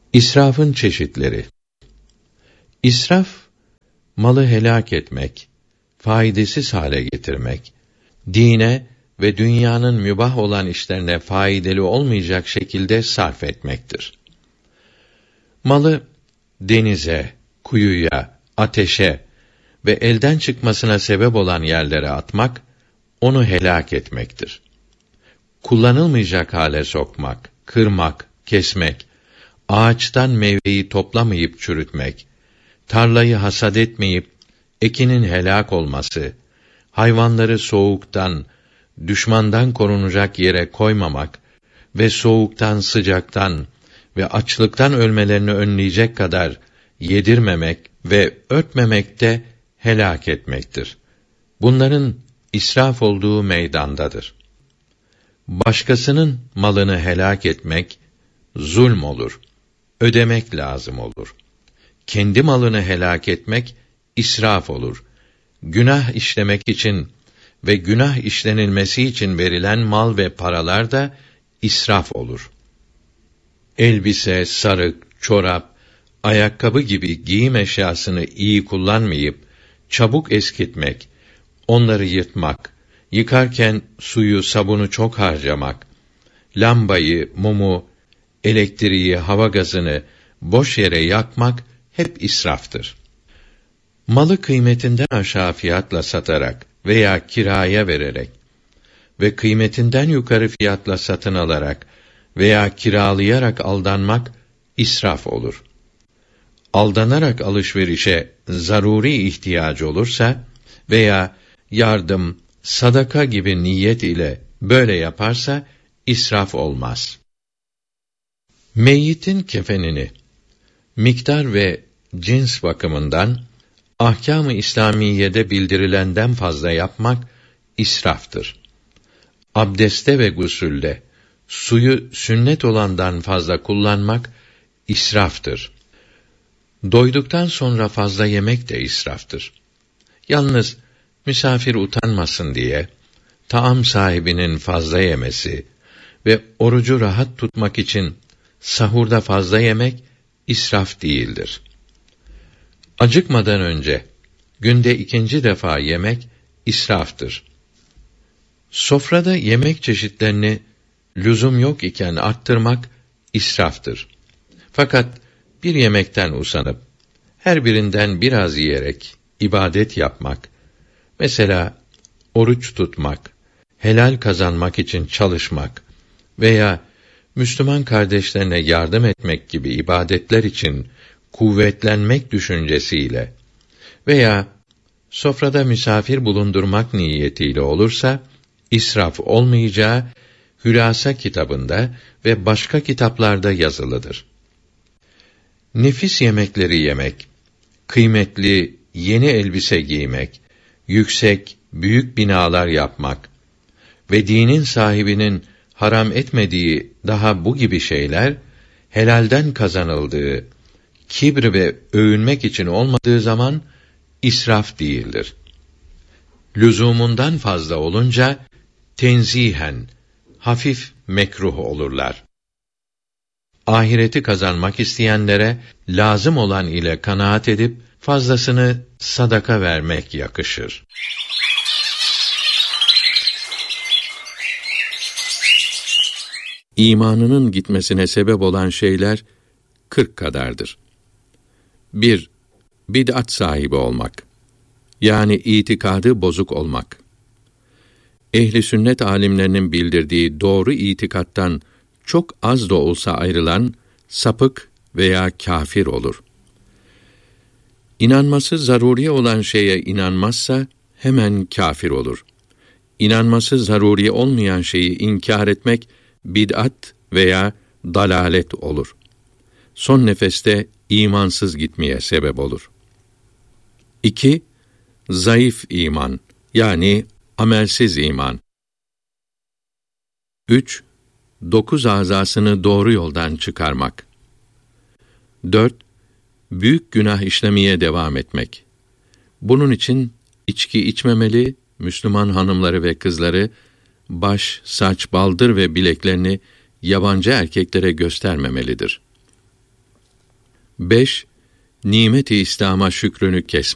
İsrafın çeşitleri. İsraf, malı helak etmek, faydasız hale getirmek, dine ve dünyanın mübah olan işlerine faydalı olmayacak şekilde sarf etmektir. Malı denize, kuyuya, ateşe ve elden çıkmasına sebep olan yerlere atmak, onu helak etmektir. Kullanılmayacak hale sokmak, kırmak, kesmek, ağaçtan meyveyi toplamayıp çürütmek, tarlayı hasat etmeyip ekinin helak olması, hayvanları soğuktan, düşmandan korunacak yere koymamak ve soğuktan, sıcaktan ve açlıktan ölmelerini önleyecek kadar yedirmemek ve örtmemek de helak etmektir. Bunların israf olduğu meydandadır. Başkasının malını helak etmek zulm olur. Ödemek lazım olur. Kendi malını helak etmek israf olur. Günah işlemek için ve günah işlenilmesi için verilen mal ve paralar da israf olur. Elbise, sarık, çorap, ayakkabı gibi giyim eşyasını iyi kullanmayıp çabuk eskitmek, onları yırtmak, yıkarken suyu, sabunu çok harcamak, lambayı, mumu, elektriği, hava gazını boş yere yakmak hep israftır. Malı kıymetinden aşağı fiyatla satarak veya kiraya vererek ve kıymetinden yukarı fiyatla satın alarak veya kiralayarak aldanmak israf olur. Aldanarak alışverişe zaruri ihtiyacı olursa veya yardım, sadaka gibi niyet ile böyle yaparsa israf olmaz. Meyyitin kefenini miktar ve cins bakımından ahkâm-ı İslamiyede bildirilenden fazla yapmak israftır. Abdeste ve gusülde suyu sünnet olandan fazla kullanmak israftır. Doyduktan sonra fazla yemek de israftır. Yalnız misafir utanmasın diye taam sahibinin fazla yemesi ve orucu rahat tutmak için sahurda fazla yemek israf değildir. Acıkmadan önce günde 2 defa yemek israftır. Sofrada yemek çeşitlerini lüzum yok iken arttırmak israftır. Fakat bir yemekten usanıp her birinden biraz yiyerek ibadet yapmak, mesela oruç tutmak, helal kazanmak için çalışmak veya Müslüman kardeşlerine yardım etmek gibi ibadetler için kuvvetlenmek düşüncesiyle veya sofrada misafir bulundurmak niyetiyle olursa israf olmayacağı Hülasa kitabında ve başka kitaplarda yazılıdır. Nefis yemekleri yemek, kıymetli yeni elbise giymek, yüksek, büyük binalar yapmak ve dinin sahibinin haram etmediği daha bu gibi şeyler, helalden kazanıldığı, kibr ve övünmek için olmadığı zaman israf değildir. Lüzumundan fazla olunca tenzihen, hafif mekruh olurlar. Ahireti kazanmak isteyenlere lazım olan ile kanaat edip fazlasını sadaka vermek yakışır. İmanının gitmesine sebep olan şeyler 40 kadardır. 1. Bid'at sahibi olmak. Yani itikadı bozuk olmak. Ehli sünnet alimlerinin bildirdiği doğru itikattan çok az da olsa ayrılan sapık veya kâfir olur. İnanması zaruri olan şeye inanmazsa hemen kâfir olur. İnanması zaruri olmayan şeyi inkar etmek bid'at veya dalalet olur. Son nefeste imansız gitmeye sebep olur. 2. Zayıf iman, yani amelsiz iman. 3. 9 azasını doğru yoldan çıkarmak. 4. Büyük günah işlemeye devam etmek. Bunun için içki içmemeli, Müslüman hanımları ve kızları baş, saç, baldır ve bileklerini yabancı erkeklere göstermemelidir. 5. Nimet-i İslam'a şükrünü kesmek.